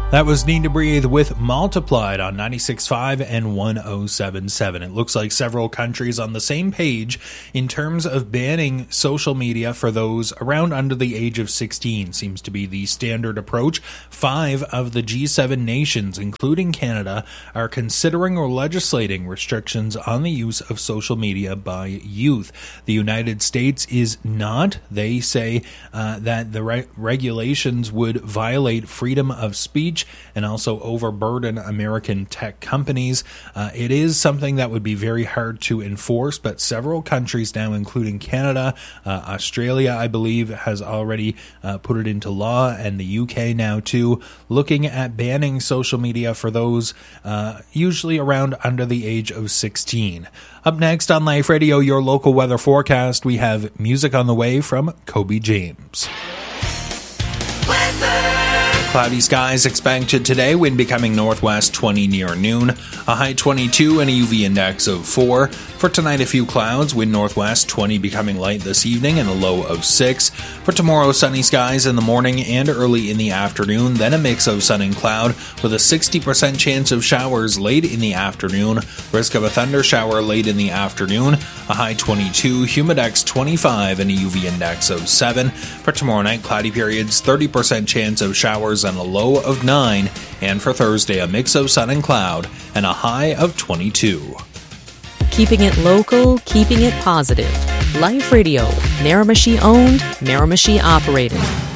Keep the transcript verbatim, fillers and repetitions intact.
That was Need to Breathe with Multiplied on ninety-six point five and one oh seven point seven. It looks like several countries on the same page in terms of banning social media for those around under the age of sixteen. Seems to be the standard approach. Five of the G seven nations, including Canada, are considering or legislating restrictions on the use of social media by youth. The United States is not. They say uh, that the re- regulations would violate freedom of speech and also overburden American tech companies. Uh, it is something that would be very hard to enforce, but several countries now, including Canada, uh, Australia, I believe, has already uh, put it into law, and the U K now too, looking at banning social media for those uh, usually around under the age of sixteen. Up next on Life Radio, your local weather forecast, we have music on the way from Kobe James. Weather. Cloudy skies expected today, wind becoming northwest twenty near noon, a high twenty-two and a U V index of four. For tonight, a few clouds, wind northwest twenty becoming light this evening and a low of six. For tomorrow, sunny skies in the morning and early in the afternoon, then a mix of sun and cloud with a sixty percent chance of showers late in the afternoon, risk of a thunder shower late in the afternoon, a high twenty-two, humidex twenty-five and a U V index of seven. For tomorrow night, cloudy periods, thirty percent chance of showers and a low of nine, and for Thursday, a mix of sun and cloud and a high of twenty-two. Keeping it local, keeping it positive. Life Radio, Miramichi owned, Miramichi operated.